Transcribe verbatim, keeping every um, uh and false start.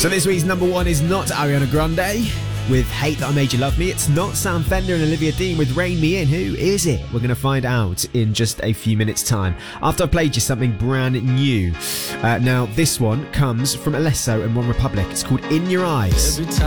So this week's number one is not Ariana Grande with Hate That I Made You Love Me. It's not Sam Fender and Olivia Dean with Rain Me In. Who is it? We're going to find out in just a few minutes' time after I've played you something brand new. Uh, now, this one comes from Alesso and One Republic. It's called In Your Eyes.